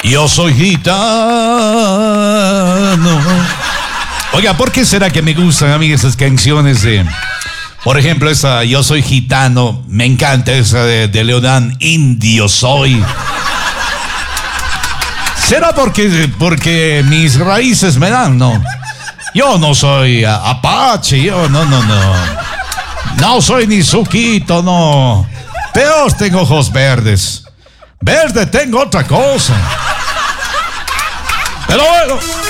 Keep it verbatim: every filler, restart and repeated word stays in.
Yo soy gitano. Oiga, ¿por qué será que me gustan a mí esas canciones de... Por ejemplo, esa Yo soy gitano, me encanta esa de, de Leodán, Indio soy. ¿Será porque, porque mis raíces me dan? No. Yo no soy a, apache, yo no, no, no. No soy ni suquito, no. Peor tengo ojos verdes. Verde tengo otra cosa. Pero bueno.